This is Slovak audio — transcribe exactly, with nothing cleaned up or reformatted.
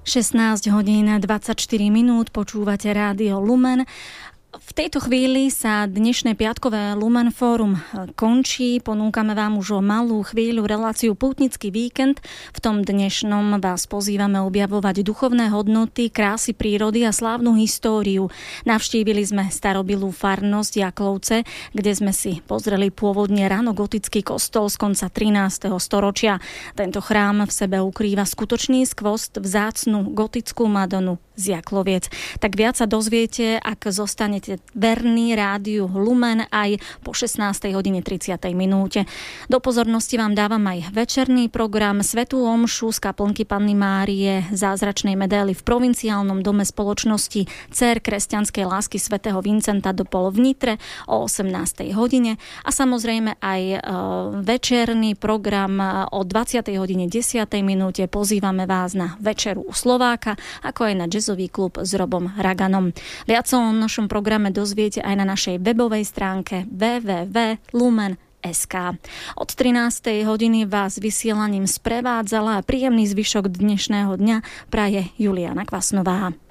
šestnásť hodín dvadsaťštyri minút, počúvate Rádio Lumen. V tejto chvíli sa dnešné piatkové Lumen Fórum končí. Ponúkame vám už o malú chvíľu reláciu Pútnický víkend. V tom dnešnom vás pozývame objavovať duchovné hodnoty, krásy prírody a slávnu históriu. Navštívili sme starobilú farnosť Jaklovce, kde sme si pozreli pôvodne ranogotický kostol z konca trinásteho storočia. Tento chrám v sebe ukrýva skutočný skvost, vzácnu gotickú Madonu z Jakloviec. Tak viac sa dozviete, ak zostanete verný rádiu Lumen aj po šestnástej hodine tridsiatej minúte. Do pozornosti vám dávam aj večerný program, svätú omšu z kaplnky Panny Márie, zázračnej medaily v provinciálnom dome spoločnosti Dcér kresťanskej lásky svätého Vincenta do Pol v Nitre o osemnástej hodine a samozrejme aj e, večerný program o dvadsiatej hodine desiatej minúte. Pozývame vás na večeru u Slováka, ako aj na jazzový klub s Robom Raganom. Viac o našom programe dozviete aj na našej webovej stránke w w w bodka lumen bodka es ká. Od trinástej hodiny vás vysielaním sprevádzala a príjemný zvyšok dnešného dňa praje Juliana Kvasnová.